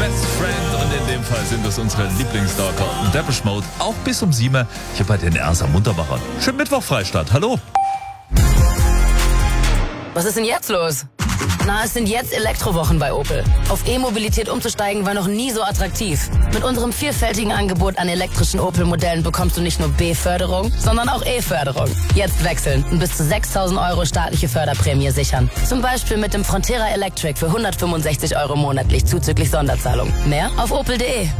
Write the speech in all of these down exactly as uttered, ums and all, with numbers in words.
Best Friend und in dem Fall sind das unsere Lieblingsstalker Depeche Mode, auch bis um sieben hier bei den R S A Muntermachern. Schönen Mittwoch, Freistadt, hallo. Was ist denn jetzt los? Na, es sind jetzt Elektrowochen bei Opel. Auf E-Mobilität umzusteigen war noch nie so attraktiv. Mit unserem vielfältigen Angebot an elektrischen Opel-Modellen bekommst du nicht nur B-Förderung, sondern auch E-Förderung. Jetzt wechseln und bis zu sechstausend Euro staatliche Förderprämie sichern. Zum Beispiel mit dem Frontera Electric für hundertfünfundsechzig Euro monatlich zuzüglich Sonderzahlung. Mehr auf opel punkt de.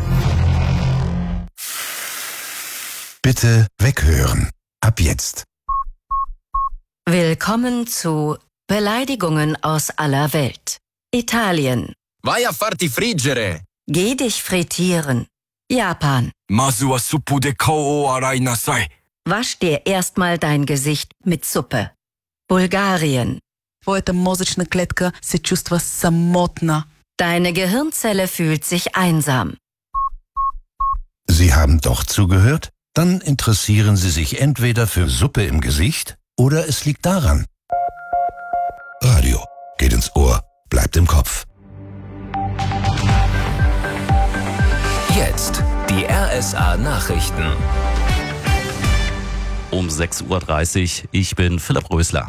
Bitte weghören. Ab jetzt. Willkommen zu Beleidigungen aus aller Welt. Italien. Vai a farti friggere. Geh dich frittieren. Japan. Masu wa suppu de kao o arai nasai. Wasch dir erstmal dein Gesicht mit Suppe. Bulgarien. Твоята мозъчна клетка се чувства самотна. Deine Gehirnzelle fühlt sich einsam. Sie haben doch zugehört? Dann interessieren Sie sich entweder für Suppe im Gesicht oder es liegt daran. Radio geht ins Ohr, bleibt im Kopf. Jetzt die R S A Nachrichten. Um sechs Uhr dreißig, ich bin Philipp Rösler.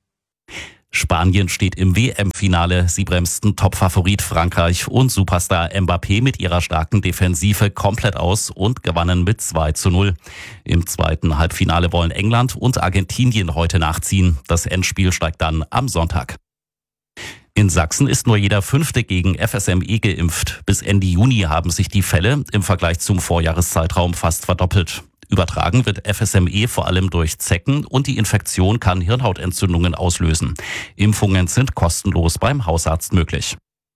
Spanien steht im W M-Finale. Sie bremsten Topfavorit Frankreich und Superstar Mbappé mit ihrer starken Defensive komplett aus und gewannen mit zwei zu null. Im zweiten Halbfinale wollen England und Argentinien heute nachziehen. Das Endspiel steigt dann am Sonntag. In Sachsen ist nur jeder Fünfte gegen F S M E geimpft. Bis Ende Juni haben sich die Fälle im Vergleich zum Vorjahreszeitraum fast verdoppelt. Übertragen wird F S M E vor allem durch Zecken und die Infektion kann Hirnhautentzündungen auslösen. Impfungen sind kostenlos beim Hausarzt möglich.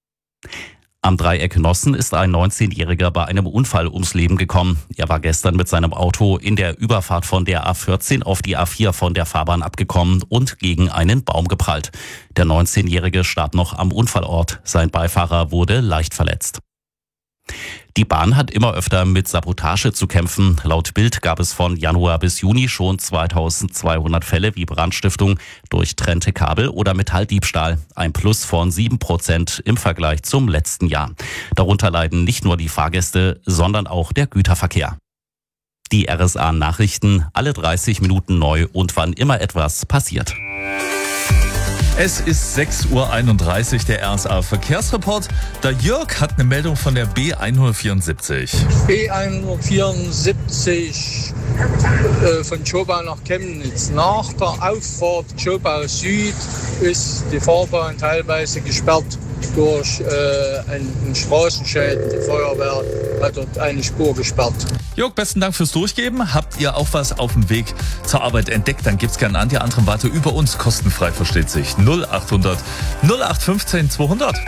Am Dreieck Nossen ist ein neunzehnjähriger bei einem Unfall ums Leben gekommen. Er war gestern mit seinem Auto in der Überfahrt von der A vierzehn auf die A vier von der Fahrbahn abgekommen und gegen einen Baum geprallt. Der neunzehnjährige starb noch am Unfallort. Sein Beifahrer wurde leicht verletzt. Die Bahn hat immer öfter mit Sabotage zu kämpfen. Laut Bild gab es von Januar bis Juni schon zweitausendzweihundert Fälle wie Brandstiftung, durchtrennte Kabel oder Metalldiebstahl. Ein Plus von sieben Prozent im Vergleich zum letzten Jahr. Darunter leiden nicht nur die Fahrgäste, sondern auch der Güterverkehr. Die R S A-Nachrichten alle dreißig Minuten neu und wann immer etwas passiert. Es ist sechs Uhr einunddreißig, der R S A-Verkehrsreport. Der Jörg hat eine Meldung von der B hundertvierundsiebzig. B hundertvierundsiebzig äh, von Schobau nach Chemnitz. Nach der Auffahrt Schobau Süd ist die Fahrbahn teilweise gesperrt durch äh, einen Straßenschäden. Die Feuerwehr hat dort eine Spur gesperrt. Jörg, besten Dank fürs Durchgeben. Habt ihr auch was auf dem Weg zur Arbeit entdeckt, dann gibt's gerne an die anderen weiter über uns. Kostenfrei, versteht sich. null achthundert null acht fünfzehn zweihundert.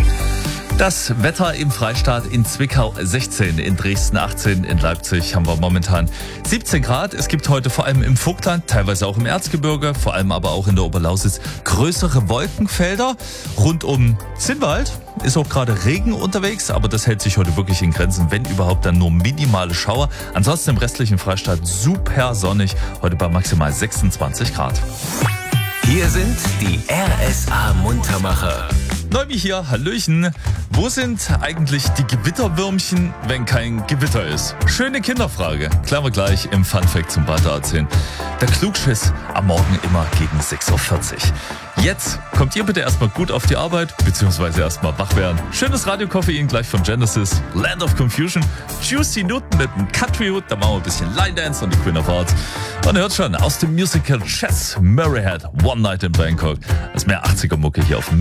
Das Wetter im Freistaat: in Zwickau sechzehn, in Dresden achtzehn, in Leipzig haben wir momentan siebzehn Grad. Es gibt heute vor allem im Vogtland, teilweise auch im Erzgebirge, vor allem aber auch in der Oberlausitz größere Wolkenfelder. Rund um Zinnwald ist auch gerade Regen unterwegs, aber das hält sich heute wirklich in Grenzen, wenn überhaupt dann nur minimale Schauer. Ansonsten im restlichen Freistaat super sonnig, heute bei maximal sechsundzwanzig Grad. Hier sind die R S A Muntermacher. Neubi hier, Hallöchen. Wo sind eigentlich die Gewitterwürmchen, wenn kein Gewitter ist? Schöne Kinderfrage. Klären wir gleich im Funfact zum Weitererzählen. Der Klugschiss am Morgen immer gegen sechs Uhr vierzig. Jetzt kommt ihr bitte erstmal gut auf die Arbeit, beziehungsweise erstmal wach werden. Schönes Radiokoffein gleich von Genesis, Land of Confusion, Juicy Newton mit dem Country Hood, da machen wir ein bisschen Line Dance und die Queen of Hearts. Und ihr hört schon, aus dem Musical Chess, Murray Head, One Night in Bangkok. Das ist mehr achtziger Mucke hier auf